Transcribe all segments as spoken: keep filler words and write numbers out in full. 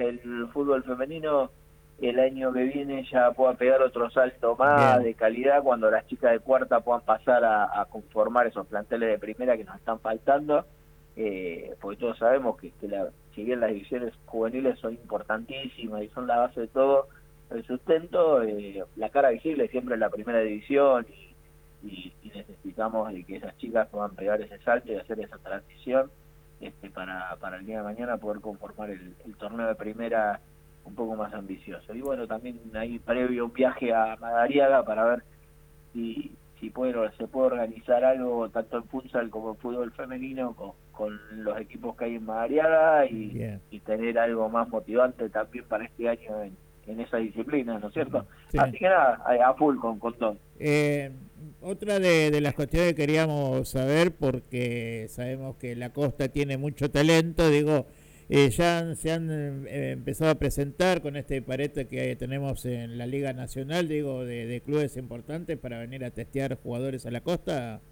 el fútbol femenino el año que viene ya pueda pegar otro salto más Bien. de calidad cuando las chicas de cuarta puedan pasar a, a conformar esos planteles de primera que nos están faltando, eh, porque todos sabemos que, que la, si bien las divisiones juveniles son importantísimas y son la base de todo el sustento, eh, la cara visible siempre es la primera división y, y, y necesitamos de que esas chicas puedan pegar ese salto y hacer esa transición este, para, para el día de mañana poder conformar el, el torneo de primera un poco más ambicioso. Y bueno, también hay previo un viaje a Madariaga para ver si, si puede, se puede organizar algo tanto en futsal como en fútbol femenino con, con los equipos que hay en Madariaga y, Bien. y tener algo más motivante también para este año en, en esa disciplina, ¿no es cierto? Sí. Así que nada, a, a full con, con todo. Eh, otra de, de las cuestiones que queríamos saber, porque sabemos que la costa tiene mucho talento, digo, eh, ya han- se han eh, empezado a presentar con este pareto que tenemos en la Liga Nacional, digo, de, de clubes importantes para venir a testear jugadores a la costa.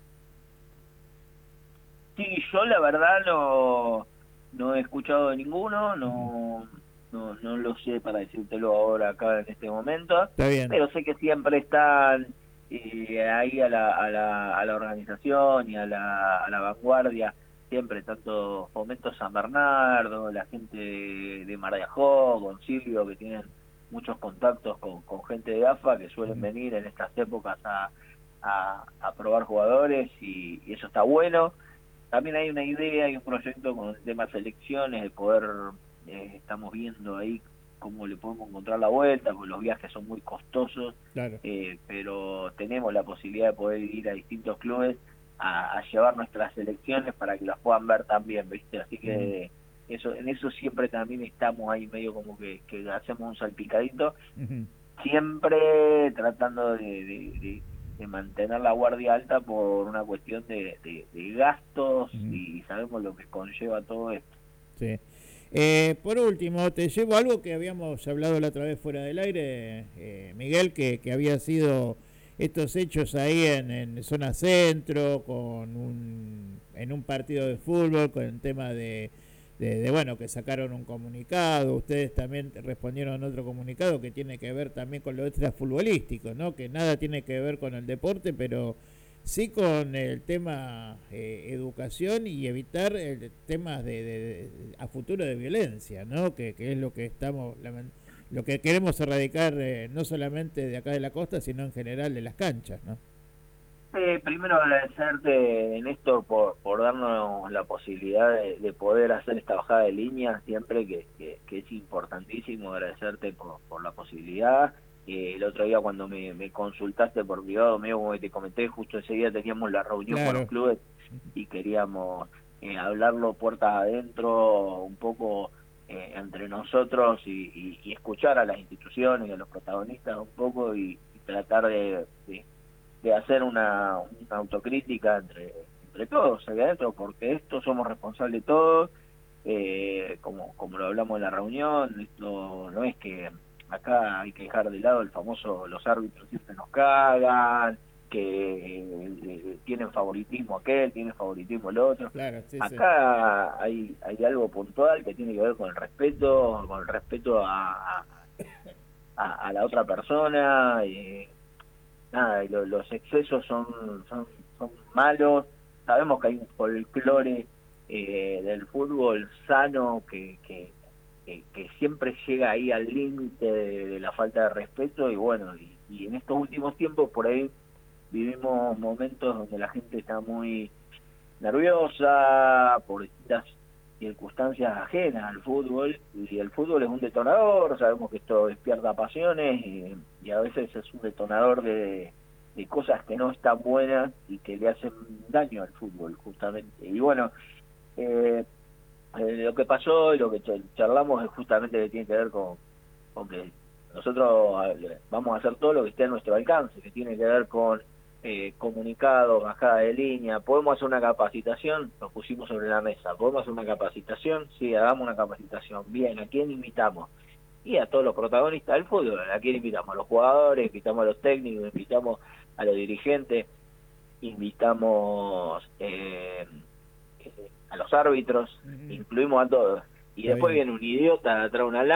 Sí, yo la verdad no, no he escuchado de ninguno, Ujú. no, no, no lo sé para decírtelo ahora acá en este momento, Está bien. pero sé que siempre están eh, ahí a la, a, la, a la organización y a la, a la vanguardia, siempre tanto Fomento San Bernardo, la gente de, de Mar de Ajó, con Silvio, que tienen muchos contactos con, con gente de A F A que suelen Ujú. venir en estas épocas a, a, a probar jugadores y, y eso está bueno. También hay una idea y un proyecto con el tema selecciones, de poder, eh, estamos viendo ahí cómo le podemos encontrar la vuelta, porque los viajes son muy costosos, Claro. eh, pero tenemos la posibilidad de poder ir a distintos clubes a, a llevar nuestras selecciones para que las puedan ver también, ¿viste? Así Ujú. que eso en eso siempre también estamos ahí medio como que, que hacemos un salpicadito, Ujú. siempre tratando de, de, de, de mantener la guardia alta por una cuestión de, de, de gastos Ujú. y sabemos lo que conlleva todo esto. Sí. Eh, por último, te llevo algo que habíamos hablado la otra vez fuera del aire, eh, Miguel, que, que había sido estos hechos ahí en, en zona centro, con un, en un partido de fútbol, con el tema de, de, de, bueno, que sacaron un comunicado, ustedes también respondieron otro comunicado que tiene que ver también con lo extrafutbolístico, ¿no? Que nada tiene que ver con el deporte, pero sí con el tema eh, educación y evitar el temas de, de, de, a futuro de violencia, ¿no? Que, que es lo que estamos lo que queremos erradicar eh, no solamente de acá de la costa, sino en general de las canchas, ¿no? Eh, primero agradecerte, Néstor, por, por darnos la posibilidad de, de poder hacer esta bajada de línea siempre, que, que, que es importantísimo, agradecerte por, por la posibilidad. Eh, el otro día cuando me, me consultaste por privado, medio como que te comenté, justo ese día teníamos la reunión con los Claro. clubes y queríamos eh, hablarlo puertas adentro, un poco eh, entre nosotros y, y, y escuchar a las instituciones y a los protagonistas un poco y, y tratar de... de de hacer una, una autocrítica entre, entre todos aquí adentro, porque esto somos responsables todos, eh, como, como lo hablamos en la reunión, esto no es que acá hay que dejar de lado el famoso, los árbitros siempre nos cagan, que eh, tienen favoritismo aquel, tienen favoritismo el otro. Claro, sí, sí. Acá hay, hay algo puntual que tiene que ver con el respeto, con el respeto a, a, a la otra persona, eh, nada, y lo, los excesos son, son, son malos, sabemos que hay un folclore eh, del fútbol sano que, que, que, que siempre llega ahí al límite de, de la falta de respeto y bueno, y, y en estos últimos tiempos por ahí vivimos momentos donde la gente está muy nerviosa por distintas circunstancias ajenas al fútbol, y el fútbol es un detonador, sabemos que esto despierta pasiones y, y a veces es un detonador de, de cosas que no están buenas y que le hacen daño al fútbol justamente. Y bueno, eh, eh, lo que pasó y lo que charlamos es justamente que tiene que ver con, con que nosotros eh, vamos a hacer todo lo que esté a nuestro alcance, que tiene que ver con eh, comunicados, bajada de línea. ¿Podemos hacer una capacitación? Nos pusimos sobre la mesa. ¿Podemos hacer una capacitación? Sí, hagamos una capacitación. Bien, ¿a quién invitamos? Y a todos los protagonistas del fútbol. ¿A quién invitamos? A los jugadores, invitamos a los técnicos, invitamos a los dirigentes, invitamos eh, eh, a los árbitros, Uh -huh. incluimos a todos. Y Está después bien. viene un idiota atrás de una